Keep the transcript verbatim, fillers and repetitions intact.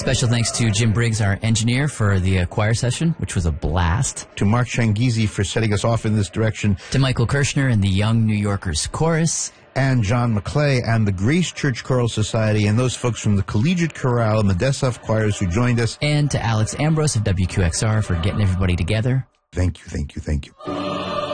Special thanks to Jim Briggs, our engineer, for the uh, choir session, which was a blast. To Mark Changizi for setting us off in this direction. To Michael Kirshner and the Young New Yorkers Chorus. And John McClay and the Grace Church Choral Society and those folks from the Collegiate Chorale and the Dessau choirs who joined us. And to Alex Ambrose of W Q X R for getting everybody together. Thank you, thank you, thank you.